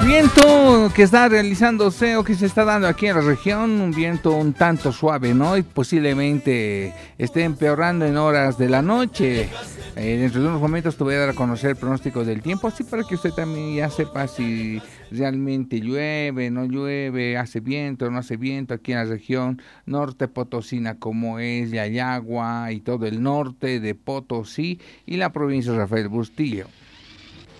Viento que está realizándose o que se está dando aquí en la región, un viento un tanto suave, ¿no? Y posiblemente esté empeorando en horas de la noche. Dentro de unos momentos te voy a dar a conocer el pronóstico del tiempo, así para que usted también ya sepa si realmente llueve, no llueve, hace viento, no hace viento aquí en la región norte potosina, como es Yayagua y todo el norte de Potosí y la provincia de Rafael Bustillo.